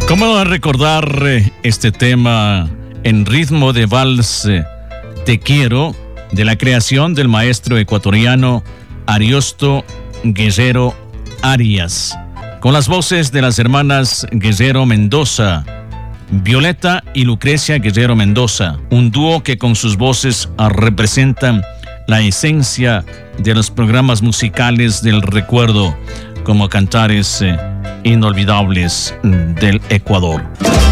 ¿Cómo no recordar este tema en ritmo de vals, Te Quiero, de la creación del maestro ecuatoriano Ariosto Guerrero Arias, con las voces de las hermanas Guerrero Mendoza, Violeta y Lucrecia Guerrero Mendoza, un dúo que con sus voces representan la esencia de los programas musicales del recuerdo como cantares inolvidables del Ecuador.